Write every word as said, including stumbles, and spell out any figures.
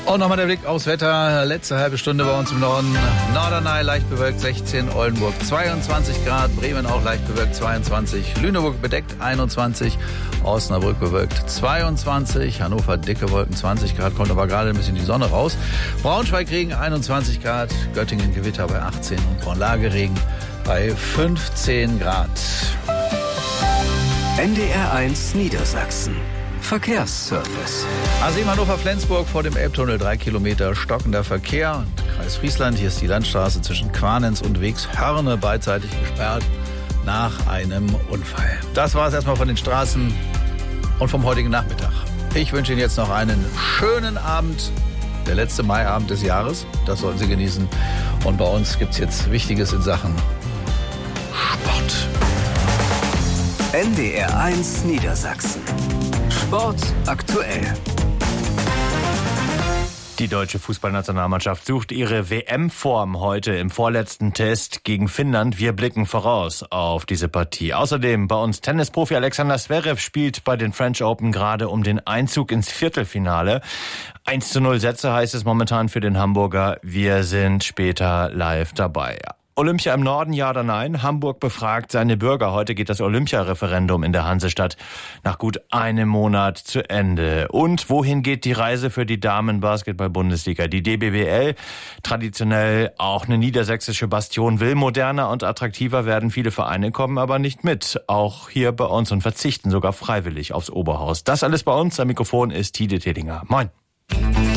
Und nochmal der Blick aufs Wetter. Letzte halbe Stunde bei uns im Norden. Norderney leicht bewölkt sechzehn, Oldenburg zweiundzwanzig Grad, Bremen auch leicht bewölkt zweiundzwanzig, Lüneburg bedeckt einundzwanzig, Osnabrück bewölkt zweiundzwanzig, Hannover dicke Wolken zwanzig Grad, kommt aber gerade ein bisschen die Sonne raus. Braunschweig Regen einundzwanzig Grad, Göttingen Gewitter bei achtzehn und Braunlage-Regen bei fünfzehn Grad. N D R eins Niedersachsen. Verkehrsservice. A sieben Hannover-Flensburg vor dem Elbtunnel, drei Kilometer stockender Verkehr. Und Kreis Friesland, hier ist die Landstraße zwischen Quanens und Wegshörne beidseitig gesperrt nach einem Unfall. Das war es erstmal von den Straßen und vom heutigen Nachmittag. Ich wünsche Ihnen jetzt noch einen schönen Abend. Der letzte Maiabend des Jahres, das sollen Sie genießen. Und bei uns gibt es jetzt Wichtiges in Sachen Sport. N D R eins Niedersachsen. Sport aktuell. Die deutsche Fußballnationalmannschaft sucht ihre W M-Form heute im vorletzten Test gegen Finnland. Wir blicken voraus auf diese Partie. Außerdem bei uns Tennisprofi Alexander Zverev spielt bei den French Open gerade um den Einzug ins Viertelfinale. eins zu null Sätze heißt es momentan für den Hamburger. Wir sind später live dabei. Olympia im Norden, ja oder nein? Hamburg befragt seine Bürger. Heute geht das Olympia-Referendum in der Hansestadt nach gut einem Monat zu Ende. Und wohin geht die Reise für die Damen-Basketball-Bundesliga? Die D B B L, traditionell auch eine niedersächsische Bastion, will moderner und attraktiver werden. Viele Vereine kommen aber nicht mit. Auch hier bei uns und verzichten sogar freiwillig aufs Oberhaus. Das alles bei uns. Am Mikrofon ist Tide Tedinger. Moin.